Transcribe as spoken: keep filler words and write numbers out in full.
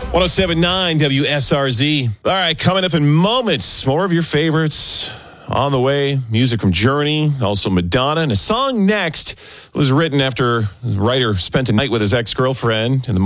one oh seven point nine W S R Z. All right, coming up in moments, more of your favorites on the way. Music from Journey, also Madonna. And a song next was written after the writer spent a night with his ex-girlfriend in the